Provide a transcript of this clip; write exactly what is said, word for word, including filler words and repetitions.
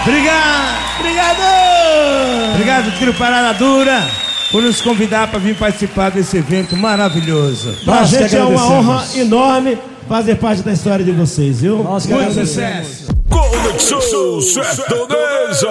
Obrigado! Obrigado! Obrigado, Trio Parada Dura, por nos convidar para vir participar desse evento maravilhoso. Pra gente é uma honra enorme fazer parte da história de vocês, viu? Muito sucesso! Conexão Sertaneja.